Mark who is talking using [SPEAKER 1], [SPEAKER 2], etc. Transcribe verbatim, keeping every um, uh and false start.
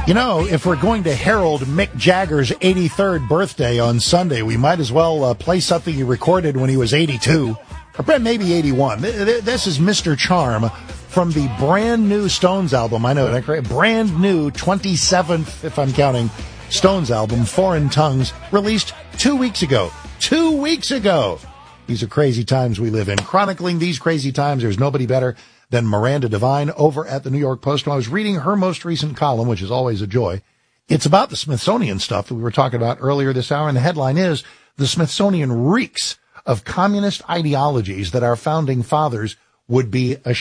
[SPEAKER 1] You know, if we're going to herald Mick Jagger's eighty-third birthday on Sunday, we might as well uh, play something he recorded when he was eighty-two, or maybe eighty-one. This is Mister Charm from the brand new Stones album. I know that, correct? Brand new twenty-seventh, if I'm counting, Stones album, Foreign Tongues, released two weeks ago. Two weeks ago! These are crazy times we live in. Chronicling these crazy times, there's nobody better than Miranda Devine over at the New York Post. When I was reading her most recent column, which is always a joy, it's about the Smithsonian stuff that we were talking about earlier this hour, and the headline is, "The Smithsonian reeks of communist ideologies that our founding fathers would be ashamed